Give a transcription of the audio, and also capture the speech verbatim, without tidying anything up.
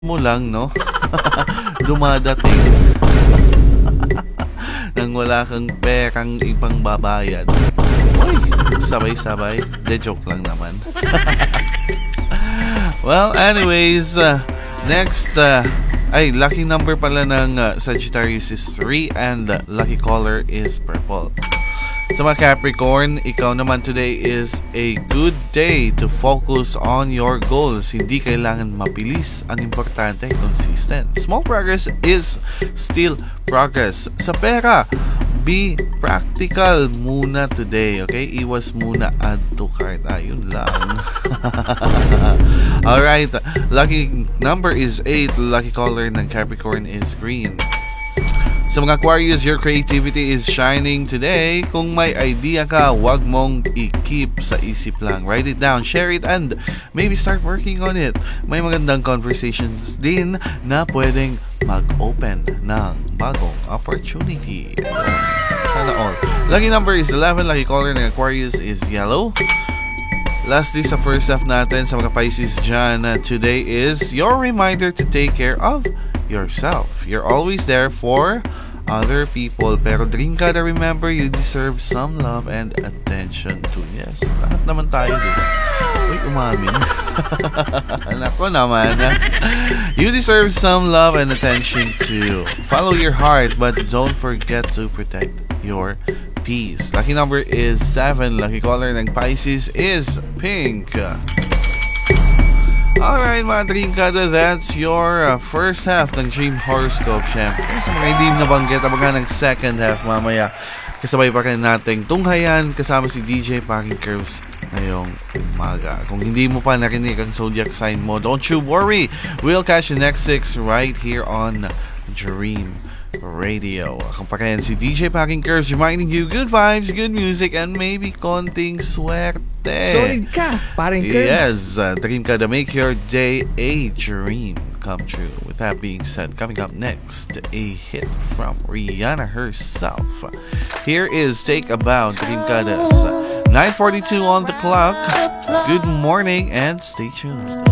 mo lang, no? Dumadating nang wala kang perang ibang babayad. Uy, sabay-sabay. De joke lang naman. Well, anyways, uh, next, uh, ay, lucky number pala ng uh, Sagittarius is three and uh, lucky color is purple. Sa mga Capricorn, ikaw naman today is a good day to focus on your goals. Hindi kailangan mabilis. Ang importante, consistent. Small progress is still progress. Sa pera, be practical muna today. Okay? Iwas muna add to cart. Ayun lang. Alright. Lucky number is eight. Lucky color ng Capricorn is green. Sa mga Aquarius, your creativity is shining today. Kung may idea ka, wag mong i-keep sa isip lang. Write it down, share it, and maybe start working on it. May magandang conversations din na pwedeng mag-open ng bagong opportunity. Sana all. Lucky number is eleven. Lucky color ng Aquarius is yellow. Lastly, sa first half natin, sa mga Pisces dyan, today is your reminder to take care of yourself. You're always there for other people, pero dream ka na remember you deserve some love and attention too. Yes, lahat naman tayo dito. Uy, umamin. Nako naman. You deserve some love and attention too. Follow your heart, but don't forget to protect your peace. Lucky number is seven. Lucky color ng Pisces is pink. Alright mga Dreamkada, that's your uh, first half ng Dream Horoscope. Siyempre, sa mga hindi nabanggit, abangan ng second half mamaya. Kasabay pa rin nating tunghayan kasama si D J Packing Curves ngayong umaga. Kung hindi mo pa narinig ang zodiac sign mo, don't you worry. We'll catch the next six right here on Dream Radio. Akong pa rin si D J Packing Curves, reminding you good vibes, good music, and maybe konting swerte. Solid ka, paring Curves. Yes, uh, dream ka to make your day a dream come true. With that being said, coming up next, a hit from Rihanna herself. Here is Take a Bow, Dream Kada's nine forty-two on the clock. Good morning and stay tuned.